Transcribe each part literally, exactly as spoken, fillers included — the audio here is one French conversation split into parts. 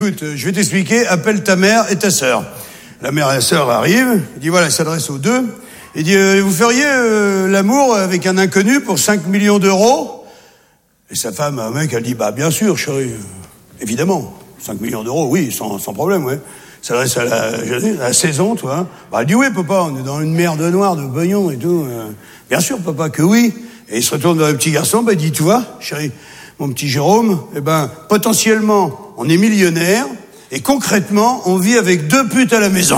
Écoute, je vais t'expliquer, appelle ta mère et ta sœur. La mère et la sœur arrivent, il dit voilà, il s'adresse aux deux. Il dit, euh, vous feriez euh, l'amour avec un inconnu pour cinq millions d'euros? Et sa femme, un mec, elle dit, bah bien sûr, chérie, euh, évidemment, cinq millions d'euros, oui, sans, sans problème, ouais. Ça s'adresse à la, je à la saison, toi. Hein. Bah elle dit, oui, papa, on est dans une mer de noir, de baignons et tout. Euh, bien sûr, papa, que oui. Et il se retourne vers le petit garçon, bah il dit, tu vois, chérie, mon petit Jérôme, eh ben, potentiellement, on est millionnaire, et concrètement, on vit avec deux putes à la maison.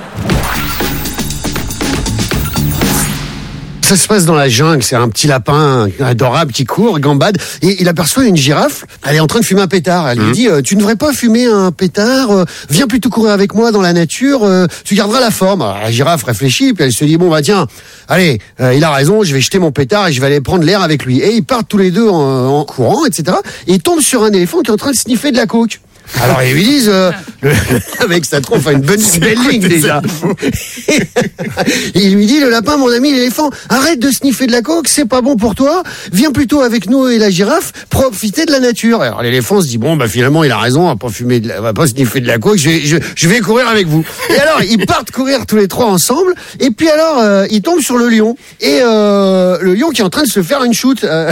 Ça se passe dans la jungle, c'est un petit lapin adorable qui court, gambade, et il aperçoit une girafe, elle est en train de fumer un pétard. Elle mmh. lui dit, euh, tu ne devrais pas fumer un pétard, euh, viens plutôt courir avec moi dans la nature, euh, tu garderas la forme. Alors, la girafe réfléchit, puis elle se dit, bon bah tiens, allez, euh, il a raison, je vais jeter mon pétard et je vais aller prendre l'air avec lui. Et ils partent tous les deux en, en courant, et cetera. Et ils tombent sur un éléphant qui est en train de sniffer de la coke. Alors ils lui disent, euh, le, avec sa trompe, une bonne belle ligne déjà. Il lui dit, le lapin, mon ami l'éléphant, arrête de sniffer de la coke, c'est pas bon pour toi. Viens plutôt avec nous et la girafe, profiter de la nature. Alors l'éléphant se dit, bon bah finalement il a raison, on va pas fumer, de la, on va pas sniffer de la coke, je vais, je, je vais courir avec vous. Et alors ils partent courir tous les trois ensemble. Et puis alors euh, ils tombent sur le lion et euh, le lion qui est en train de se faire une shoot. Euh...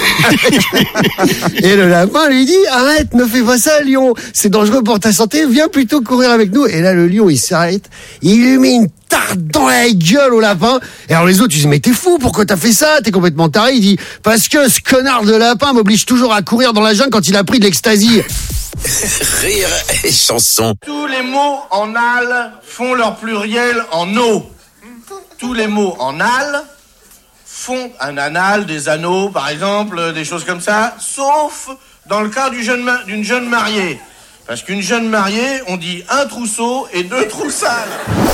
Et le lapin lui dit, arrête, ne fais pas ça, lion. C'est dangereux pour ta santé, viens plutôt courir avec nous. Et là, le lion, il s'arrête, il lui met une tarte dans la gueule au lapin. Et alors les autres, ils disent, mais t'es fou, pourquoi t'as fait ça? T'es complètement taré. Il dit, parce que ce connard de lapin m'oblige toujours à courir dans la jungle quand il a pris de l'ecstasy. Rire et chanson. Tous les mots en al font leur pluriel en o. Tous les mots en al font un anal, des anneaux, par exemple, des choses comme ça, sauf dans le cas du jeune ma- d'une jeune mariée. Parce qu'une jeune mariée, on dit un trousseau et deux trous sales.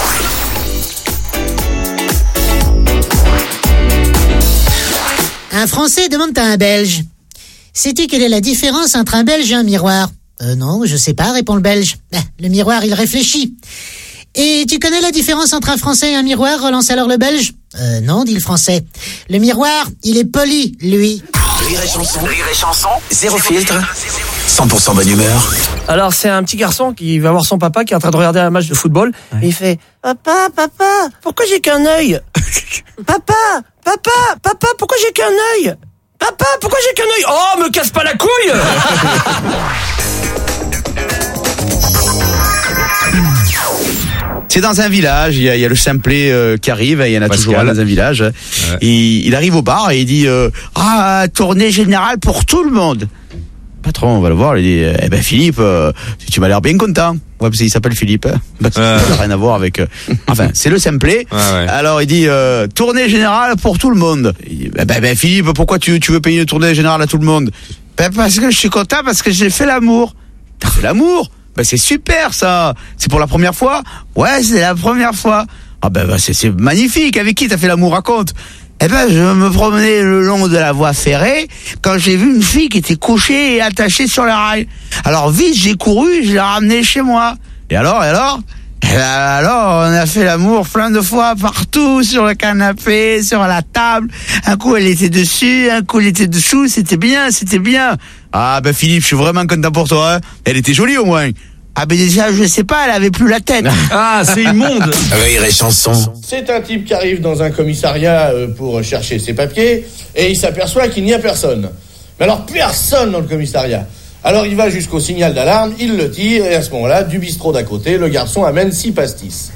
Un Français demande à un Belge, sais-tu quelle est la différence entre un Belge et un miroir? Euh, non, je sais pas, répond le Belge. Ah, le miroir, il réfléchit. Et tu connais la différence entre un Français et un miroir, relance alors le Belge? Euh, non, dit le Français. Le miroir, il est poli, lui. Rire et chanson. Rire et chanson. Zéro filtre. cent pour cent bonne humeur. Alors, c'est un petit garçon qui va voir son papa qui est en train de regarder un match de football. Ouais. Et il fait, papa, papa, pourquoi j'ai qu'un œil? Papa, papa, papa, pourquoi j'ai qu'un œil? Papa, pourquoi j'ai qu'un œil? Oh, me casse pas la couille! C'est dans un village, il y a, il y a le simplet euh, qui arrive, il y en a Pascal. Toujours un dans un village. Ouais. Et il arrive au bar et il dit euh, ah, tournée générale pour tout le monde. Patron, on va le voir, il dit eh ben Philippe, euh, tu m'as l'air bien content. Ouais, parce qu'il s'appelle Philippe. Hein. Bah, ça n'a euh. rien à voir avec. Euh... Enfin, c'est le simplet. Ouais, ouais. Alors il dit euh, tournée générale pour tout le monde. Il dit, ben, ben Philippe, pourquoi tu, tu veux payer une tournée générale à tout le monde? Ben parce que je suis content, parce que j'ai fait l'amour. T'as fait l'amour? Ben c'est super ça. C'est pour la première fois? Ouais, c'est la première fois. Ah ben, ben c'est, c'est magnifique. Avec qui t'as fait l'amour, raconte? Eh ben je me promenais le long de la voie ferrée quand j'ai vu une fille qui était couchée et attachée sur la rail. Alors vite j'ai couru, je l'ai ramenée chez moi. Et alors, et alors? Et alors on a fait l'amour plein de fois partout, sur le canapé, sur la table. Un coup elle était dessus, un coup elle était dessous. C'était bien, c'était bien. Ah ben Philippe, je suis vraiment content pour toi. Hein. Elle était jolie au moins. Ah ben déjà, je sais pas, elle avait plus la tête. Ah, c'est immonde. Rire et chanson. C'est un type qui arrive dans un commissariat pour chercher ses papiers et il s'aperçoit qu'il n'y a personne. Mais alors personne dans le commissariat. Alors il va jusqu'au signal d'alarme, il le tire et à ce moment-là, du bistrot d'à côté, le garçon amène six pastis.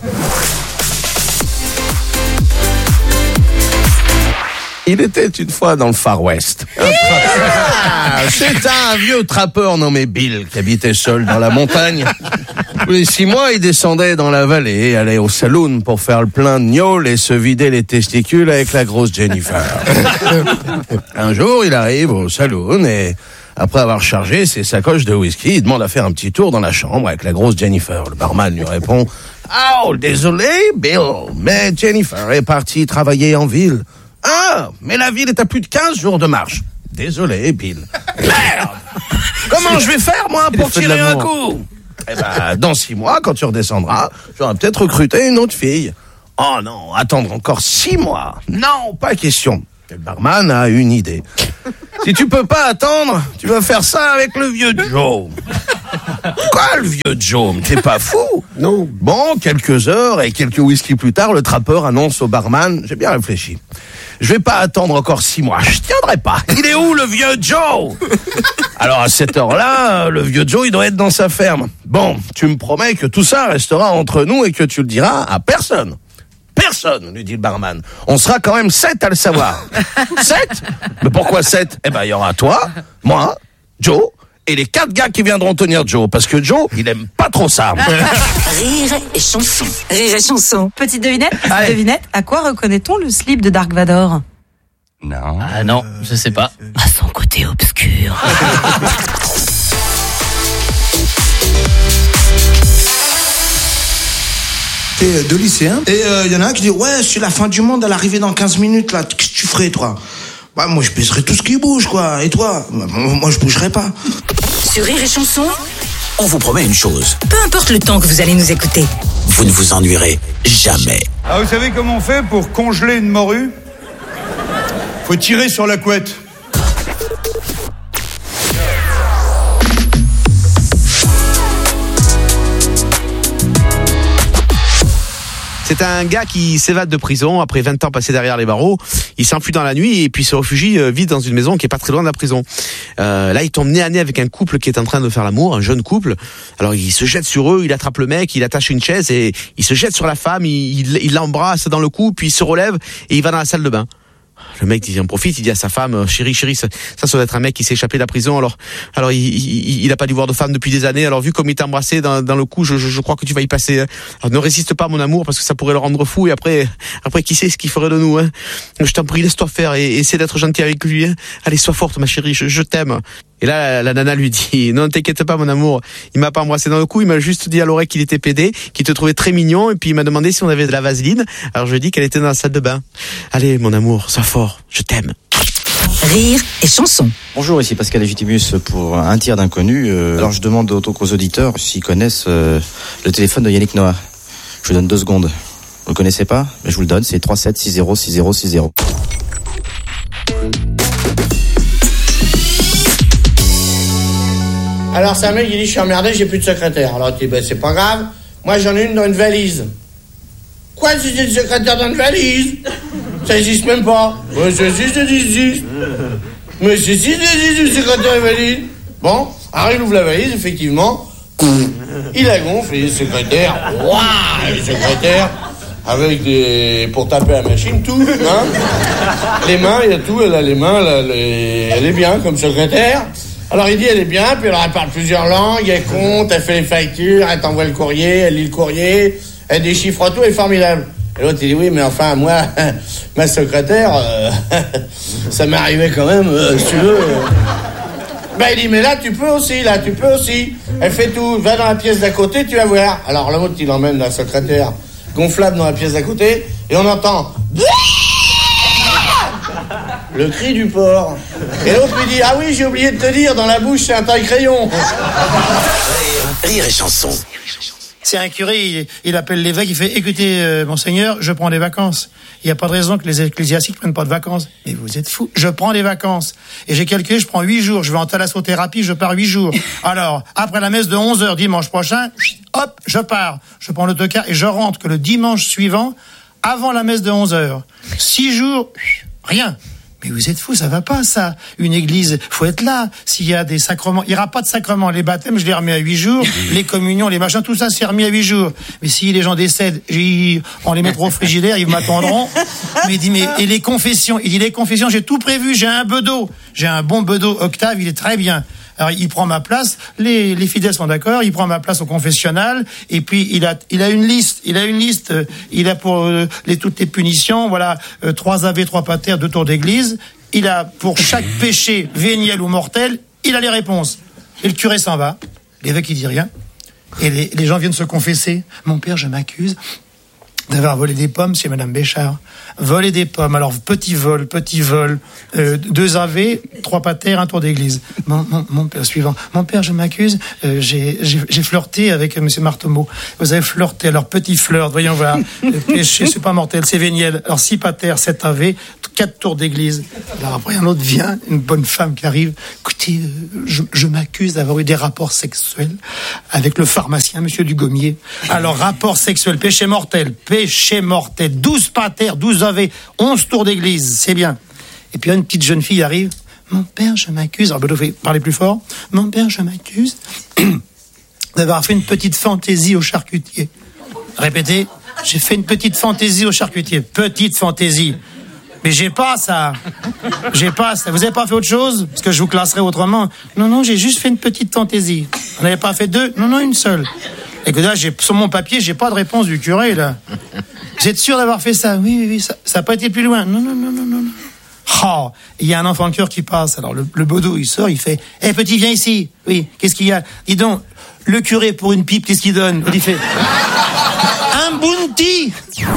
Il était une fois dans le Far West. Un yeah C'est un vieux trappeur nommé Bill qui habitait seul dans la montagne. Tous les six mois, il descendait dans la vallée et allait au saloon pour faire le plein de gnôle et se vider les testicules avec la grosse Jennifer. Un jour, il arrive au saloon et après avoir chargé ses sacoches de whisky, il demande à faire un petit tour dans la chambre avec la grosse Jennifer. Le barman lui répond « Oh, désolé, Bill, mais Jennifer est partie travailler en ville. » Ah, mais la ville est à plus de quinze jours de marche. Désolé, Bill. Merde! Comment je vais faire, moi, pour tirer un coup? Eh ben, dans six mois, quand tu redescendras, j'aurai peut-être recruté une autre fille. Oh non, attendre encore six mois. Non, pas question. Et le barman a une idée. Si tu peux pas attendre, tu vas faire ça avec le vieux Joe. Quoi, le vieux Joe? T'es pas fou? Non. Bon, quelques heures et quelques whisky plus tard, le trappeur annonce au barman, j'ai bien réfléchi. Je vais pas attendre encore six mois, je tiendrai pas. Il est où, le vieux Joe? Alors, à cette heure-là, le vieux Joe, il doit être dans sa ferme. Bon, tu me promets que tout ça restera entre nous et que tu le diras à personne. Personne, lui dit le barman. On sera quand même sept à le savoir. Sept? Mais pourquoi sept? Eh ben, il y aura toi, moi, Joe, et les quatre gars qui viendront tenir Joe. Parce que Joe, il aime pas trop ça. Rire et chanson. Rire et chanson. Petite devinette, petite devinette. À quoi reconnaît-on le slip de Dark Vador? Non. Ah non, je sais pas. À son côté obscur. Et deux lycéens. Et il euh, y en a un qui dit ouais, c'est la fin du monde à l'arrivée dans quinze minutes là. Qu'est-ce que tu ferais toi? Bah moi je baisserais tout ce qui bouge quoi. Et toi? Bah, moi je bougerais pas. Sur Rire et chanson, On vous promet une chose, peu importe le temps que vous allez nous écouter, vous ne vous ennuierez jamais. Ah, vous savez comment on fait pour congeler une morue? Faut tirer sur la couette. C'est un gars qui s'évade de prison après vingt ans passés derrière les barreaux. Il s'enfuit dans la nuit et puis se réfugie euh, vite dans une maison qui est pas très loin de la prison. Euh, là, il tombe nez à nez avec un couple qui est en train de faire l'amour, un jeune couple. Alors, il se jette sur eux, il attrape le mec, il attache une chaise et il se jette sur la femme, il, il, il l'embrasse dans le cou, puis il se relève et il va dans la salle de bain. Le mec, il en profite, il dit à sa femme, chérie, chérie, ça, ça, ça doit être un mec qui s'est échappé de la prison. Alors, alors, il, il, il a pas dû voir de femme depuis des années. Alors, vu comme il t'a embrassé dans, dans le cou, je, je, je crois que tu vas y passer. Alors, ne résiste pas, mon amour, parce que ça pourrait le rendre fou. Et après, après, qui sait ce qu'il ferait de nous, hein. Je t'en prie, laisse-toi faire et, et essaie d'être gentil avec lui, hein. Allez, sois forte, ma chérie, je, je t'aime. Et là, la, la nana lui dit, non, t'inquiète pas, mon amour. Il m'a pas embrassé dans le cou, il m'a juste dit à l'oreille qu'il était pédé, qu'il te trouvait très mignon, et puis il m'a demandé si on avait de la vaseline. Alors, je lui ai dit qu'elle était dans la salle de bain. Allez, mon amour, sois fort, je t'aime. Rire et chanson. Bonjour, ici Pascal Légitimus pour un tir d'inconnu. Euh, alors je demande aux, aux auditeurs s'ils connaissent euh, le téléphone de Yannick Noah. Je vous donne deux secondes. Vous le connaissez pas? Mais je vous le donne, c'est trois sept six zéro six zéro six zéro. Alors c'est un mec qui dit je suis emmerdé, j'ai plus de secrétaire. Alors tu dis ben c'est pas grave, moi j'en ai une dans une valise. Quoi, si j'ai une secrétaire dans une valise? Ça existe même pas. Ouais, ça existe, ça existe. Mais si, si, ça existe une secrétaire dans une valise. Bon, alors il ouvre la valise, effectivement. Il la gonfle, il est secrétaire. Waouh, il est secrétaire. Avec des... pour taper à la machine, tout, hein. Les mains, il y a tout, elle a les mains, elle, a les... elle est bien comme secrétaire. Alors il dit elle est bien, puis alors elle parle plusieurs langues, elle compte, elle fait les factures, elle t'envoie le courrier, elle lit le courrier, elle déchiffre tout, elle est formidable. Et l'autre il dit oui mais enfin moi, ma secrétaire, euh, ça m'est arrivé quand même, euh, si tu veux. Euh. Ben il dit mais là tu peux aussi, là tu peux aussi. Elle fait tout, va dans la pièce d'à côté, tu vas voir. Alors l'autre il emmène la secrétaire gonflable dans la pièce d'à côté, et on entend... le cri du porc. Et l'autre lui dit ah oui j'ai oublié de te dire, dans la bouche c'est un taille-crayon. Rire et chanson. C'est un curé, il, il appelle l'évêque, il fait écoutez euh, monseigneur, je prends des vacances. Il n'y a pas de raison que les ecclésiastiques prennent pas de vacances. Mais vous êtes fous, je prends des vacances. Et j'ai calculé, je prends huit jours, je vais en thalassothérapie, je pars huit jours. Alors, après la messe de onze heures dimanche prochain, hop, je pars. Je prends l'autocar et je rentre que le dimanche suivant, avant la messe de onze heures. Six jours, rien. Mais vous êtes fous, ça va pas, ça. Une église, faut être là. S'il y a des sacrements, il y aura pas de sacrements. Les baptêmes, je les remets à huit jours. Les communions, les machins, tout ça, c'est remis à huit jours. Mais si les gens décèdent, on les mettra au frigidaire, ils m'attendront. Mais il dit, mais, et les confessions? Il dit, les confessions, j'ai tout prévu, j'ai un bedeau. J'ai un bon bedeau Octave, il est très bien. Alors, il prend ma place, les, les fidèles sont d'accord, il prend ma place au confessionnal, et puis il a, il a une liste, il a une liste, il a pour euh, les, toutes les punitions, voilà, euh, trois ave, trois pater, deux tours d'église, il a pour chaque péché, véniel ou mortel, il a les réponses. Et le curé s'en va, l'évêque il dit rien, et les, les gens viennent se confesser, mon père je m'accuse d'avoir volé des pommes chez Madame Béchard. Voler des pommes. Alors, petit vol, petit vol, euh, deux A V, trois pater, un tour d'église. Mon, mon, mon père suivant. Mon père, je m'accuse, euh, j'ai, j'ai, j'ai flirté avec euh, Monsieur Marteau. Vous avez flirté, alors petit flirt, voyons voir. Péché, c'est pas mortel, c'est véniel. Alors, six pater, sept A V, quatre tours d'église. Alors après, un autre vient, une bonne femme qui arrive. Écoutez, euh, je, je m'accuse d'avoir eu des rapports sexuels avec le pharmacien, Monsieur Dugommier. Alors, rapport sexuel, péché mortel, péché mortel, douze pater, douze A V, onze tours d'église, c'est bien. Et puis une petite jeune fille arrive. Mon père, je m'accuse. Alors, Bedeau fait parler plus fort. Mon père, je m'accuse d'avoir fait une petite fantaisie au charcutier. Répétez. J'ai fait une petite fantaisie au charcutier. Petite fantaisie. Mais j'ai pas ça. J'ai pas ça. Vous avez pas fait autre chose? Parce que je vous classerai autrement. Non, non, j'ai juste fait une petite fantaisie. Vous n'avez pas fait deux? Non, non, une seule. Et que là, j'ai, sur mon papier, j'ai pas de réponse du curé, là. Vous êtes sûr d'avoir fait ça? Oui, oui, oui, ça n'a pas été plus loin. Non, non, non, non, non. Oh, il y a un enfant de cœur qui passe. Alors, le, le Bodo, il sort, il fait, hé, hey, petit, viens ici. Oui, qu'est-ce qu'il y a? Dis donc, le curé, pour une pipe, qu'est-ce qu'il donne? Il fait, un bounty.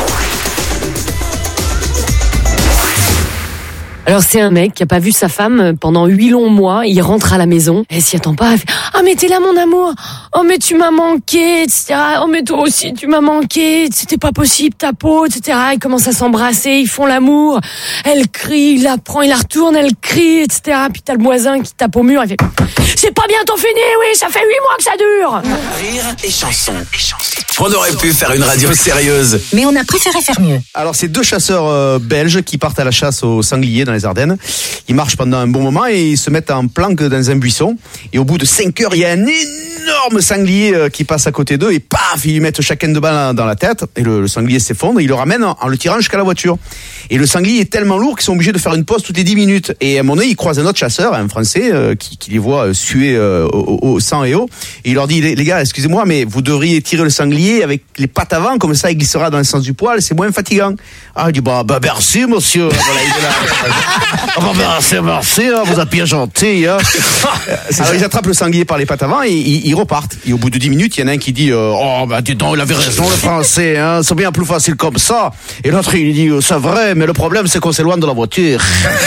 Alors c'est un mec qui a pas vu sa femme pendant huit longs mois, il rentre à la maison, elle s'y attend pas, elle fait « Ah mais t'es là mon amour, oh mais tu m'as manqué, et cetera. Oh mais toi aussi tu m'as manqué, c'était pas possible ta peau, et cetera. » Ils commencent à s'embrasser, ils font l'amour, elle crie, il la prend, il la retourne, elle crie, et cetera. Puis t'as le voisin qui tape au mur, il fait « C'est pas bientôt fini, oui, ça fait huit mois que ça dure !» Rire et chanson. On aurait pu faire une radio sérieuse, mais on a préféré faire mieux. Alors c'est deux chasseurs euh, belges qui partent à la chasse aux sangliers dans les Ardennes. Ils marchent pendant un bon moment et ils se mettent en planque dans un buisson. Et au bout de cinq heures, il y a un énorme sanglier euh, qui passe à côté d'eux et paf, ils lui mettent chacun de balles dans la tête. Et le, le sanglier s'effondre. Ils le ramènent en, en le tirant jusqu'à la voiture. Et le sanglier est tellement lourd qu'ils sont obligés de faire une pause toutes les dix minutes. Et à un moment donné, ils croisent un autre chasseur, un Français, euh, qui, qui les voit suer euh, au, au sang et eau. Et il leur dit, les, les gars, excusez-moi, mais vous devriez tirer le sanglier avec les pattes avant, comme ça il glissera dans le sens du poil, c'est moins fatigant. Ah, il dit, bah, bah merci monsieur. Voilà, il est là. Ah, bah, merci, merci, hein, vous êtes bien gentil. Hein. Alors ils attrapent le sanglier par les pattes avant et ils, ils repartent. Et au bout de dix minutes, il y en a un qui dit, euh, oh, bah dis donc, il avait raison le Français, hein, c'est bien plus facile comme ça. Et l'autre il dit, c'est vrai, mais le problème c'est qu'on s'éloigne de la voiture.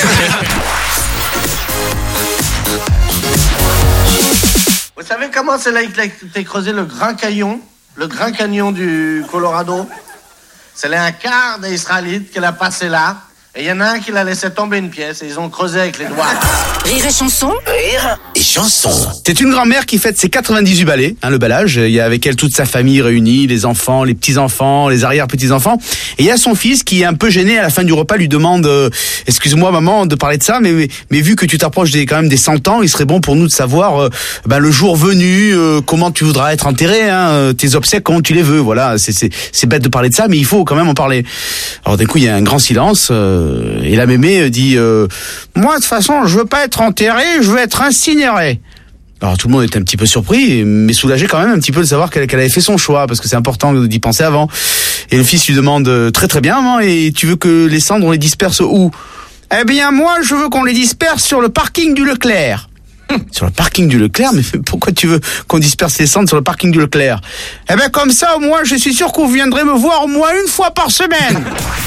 Vous savez comment c'est là que t'es creusé le Grand Canyon? Le Grand Canyon du Colorado? C'est là un quart des Israélites qui l'a passé là. Et il y en a un qui l'a laissé tomber une pièce et ils ont creusé avec les doigts. Rire et chanson. rire et chanson. C'est une grand-mère qui fête ses quatre-vingt-dix-huit balais, hein, le bel âge. Il y a avec elle toute sa famille réunie, les enfants, les petits-enfants, les arrière-petits-enfants. Et il y a son fils qui est un peu gêné à la fin du repas, lui demande euh, « Excuse-moi maman de parler de ça, mais, mais, mais vu que tu t'approches des, quand même des cent ans, il serait bon pour nous de savoir euh, ben, le jour venu, euh, comment tu voudras être enterré, hein, tes obsèques, comment tu les veux. » Voilà, c'est, c'est, c'est bête de parler de ça, mais il faut quand même en parler. Alors d'un coup, il y a un grand silence. Euh, Et la mémé dit euh, moi de toute façon je veux pas être enterré, je veux être incinéré. Alors tout le monde était un petit peu surpris, mais soulagé quand même un petit peu de savoir qu'elle, qu'elle avait fait son choix, parce que c'est important d'y penser avant. Et le fils lui demande très très bien maman, et tu veux que les cendres on les disperse où? Eh bien moi je veux qu'on les disperse sur le parking du Leclerc. Sur le parking du Leclerc? Mais pourquoi tu veux qu'on disperse les cendres sur le parking du Leclerc? Eh bien comme ça au moins je suis sûr que vous viendrez me voir au moins une fois par semaine.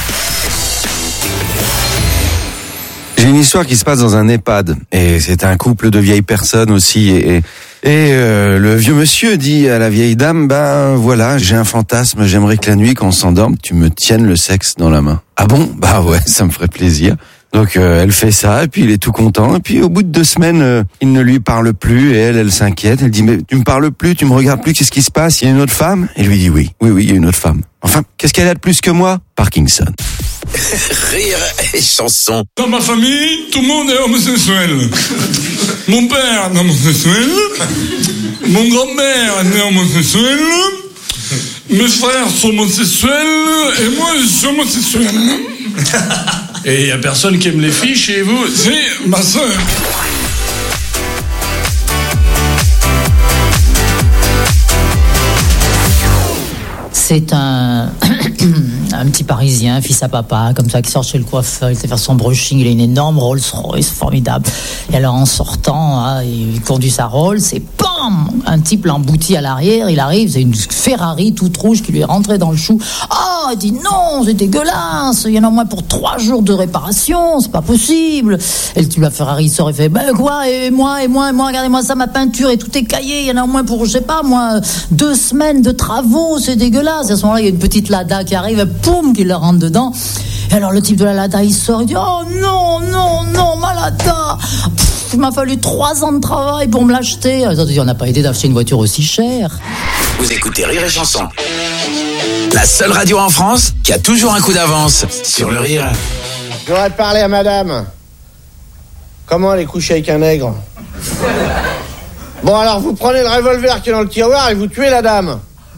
J'ai une histoire qui se passe dans un EHPAD et c'est un couple de vieilles personnes aussi et, et, et euh, le vieux monsieur dit à la vieille dame ben voilà j'ai un fantasme, j'aimerais que la nuit quand on s'endorme tu me tiennes le sexe dans la main. Ah bon? Bah ouais, ça me ferait plaisir. Donc euh, elle fait ça et puis il est tout content et puis au bout de deux semaines euh, il ne lui parle plus et elle elle s'inquiète, elle dit mais tu me parles plus, tu me regardes plus, qu'est-ce qui se passe, il y a une autre femme? Et lui dit oui, oui oui il y a une autre femme. Enfin qu'est-ce qu'elle a de plus que moi? Parkinson. Rire et chanson. Dans ma famille, tout le monde est homosexuel. Mon père est homosexuel. Mon grand-père est homosexuel. Mes frères sont homosexuels. Et moi, je suis homosexuel. Et il n'y a personne qui aime les filles chez vous. C'est ma sœur. C'est un, un petit Parisien, fils à papa, comme ça, qui sort chez le coiffeur, il sait faire son brushing, il a une énorme Rolls Royce, formidable. Et alors, en sortant, hein, il conduit sa Rolls, et bam, bam, un type l'a embouti à l'arrière, il arrive, c'est une Ferrari toute rouge qui lui est rentrée dans le chou. Oh, il dit non, c'est dégueulasse, il y en a au moins pour trois jours de réparation, c'est pas possible. Et le type la Ferrari sort et fait, ben quoi, et moi, et moi, et moi, regardez-moi ça, ma peinture et tout est caillé, il y en a au moins pour, je sais pas, moi, deux semaines de travaux, c'est dégueulasse. À ce moment-là, il y a une petite Lada qui arrive, poum, qui le rentre dedans. Et alors le type de la Lada, il sort, il dit, oh non, non, non, ma Lada, pff, il m'a fallu trois ans de travail pour me l'acheter. On n'a pas aidé d'acheter une voiture aussi chère. Vous écoutez Rire et Chanson, la seule radio en France qui a toujours un coup d'avance sur le rire. J'aurais parlé à madame. Comment elle est couchée avec un nègre? Bon, alors vous prenez le revolver qui est dans le tiroir et vous tuez la dame.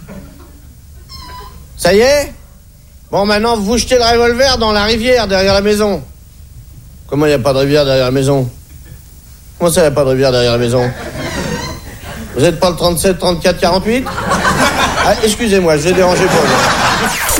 Ça y est? Bon, maintenant vous jetez le revolver dans la rivière derrière la maison. Comment il n'y a pas de rivière derrière la maison? Comment ça, il n'y a pas de rivière derrière la maison? Vous n'êtes pas le trente-sept, trente-quatre, quarante-huit? Ah, excusez-moi, je vais déranger pour vous.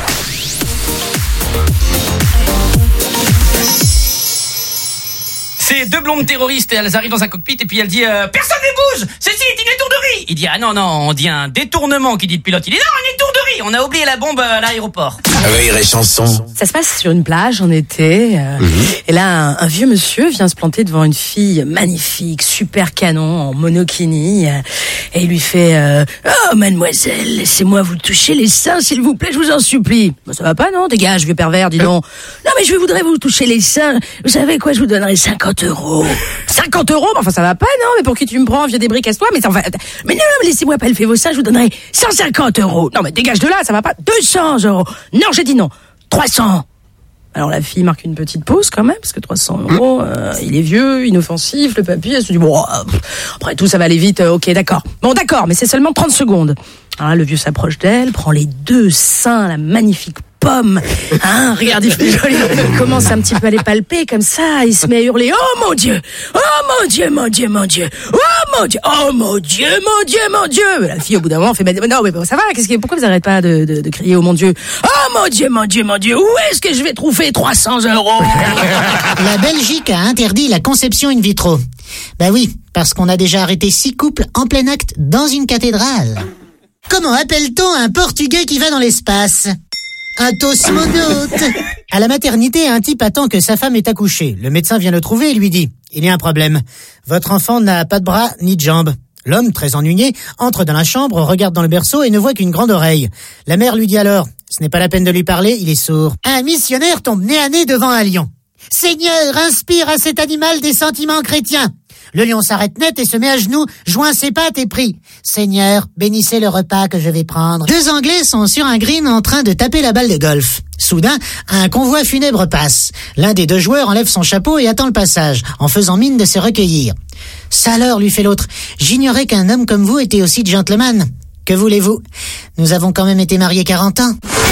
C'est deux blondes terroristes, elles arrivent dans un cockpit et puis elle dit euh, personne ne bouge, ceci est une étourderie. Il dit ah non non, on dit un détournement, qui dit le pilote. Il dit non, une étourderie, on a oublié la bombe à l'aéroport. Rire et Chanson. Ça se passe sur une plage en été. Euh, mmh. Et là, un, un vieux monsieur vient se planter devant une fille magnifique, super canon, en monokini. Euh, et il lui fait euh, oh mademoiselle, laissez-moi vous toucher les seins, s'il vous plaît, je vous en supplie. Bah, ça va pas, non? Dégage, vieux pervers, dis donc. Non, mais je voudrais vous toucher les seins. Vous savez quoi, je vous donnerai cinquante euros. cinquante euros? Enfin, ça va pas, non? Mais pour qui tu me prends, vieux débris, casse-toi. Mais, enfin, mais non, non, mais laissez-moi pas le faire vos seins, je vous donnerai cent cinquante euros. Non, mais dégage de là, ça va pas. deux cents euros. Non, j'ai dit non. trois cents. Alors la fille marque une petite pause quand même, parce que trois cents euros, euh, il est vieux, inoffensif, le papy, elle se dit, bon, euh, après tout, ça va aller vite, euh, ok, d'accord. Bon, d'accord, mais c'est seulement trente secondes. Alors là, le vieux s'approche d'elle, prend les deux seins, la magnifique pomme, hein, regarde, il commence un petit peu à les palper, comme ça, il se met à hurler, oh mon Dieu, oh mon Dieu, mon Dieu, mon Dieu, oh mon Dieu, oh mon Dieu, mon Dieu, mon Dieu. La fille, au bout d'un moment, fait, non, mais ça va, qu'est-ce que, pourquoi vous n'arrêtez pas de, de, de crier, oh mon Dieu, oh mon Dieu, mon Dieu, mon Dieu, où est-ce que je vais trouver trois cents euros? La Belgique a interdit la conception in vitro. Ben oui, parce qu'on a déjà arrêté six couples en plein acte dans une cathédrale. Comment appelle-t-on un Portugais qui va dans l'espace? Un cosmonaute. À la maternité, un type attend que sa femme ait accouché. Le médecin vient le trouver et lui dit « Il y a un problème. Votre enfant n'a pas de bras ni de jambes. » L'homme, très ennuyé, entre dans la chambre, regarde dans le berceau et ne voit qu'une grande oreille. La mère lui dit alors « Ce n'est pas la peine de lui parler, il est sourd. » Un missionnaire tombe nez à nez devant un lion. « Seigneur, inspire à cet animal des sentiments chrétiens. » Le lion s'arrête net et se met à genoux, joint ses pattes et prie. « Seigneur, bénissez le repas que je vais prendre. » Deux Anglais sont sur un green en train de taper la balle de golf. Soudain, un convoi funèbre passe. L'un des deux joueurs enlève son chapeau et attend le passage, en faisant mine de se recueillir. « Ça alors, lui fait l'autre, j'ignorais qu'un homme comme vous était aussi gentleman. Que voulez-vous? Nous avons quand même été mariés quarante ans. »